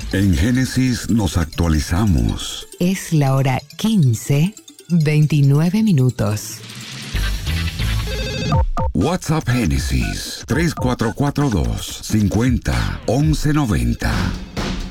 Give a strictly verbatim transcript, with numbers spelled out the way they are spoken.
En Génesis nos actualizamos. Es la hora quince, veintinueve minutos. WhatsApp Génesis tres cuatro cuatro dos cinco cero once noventa.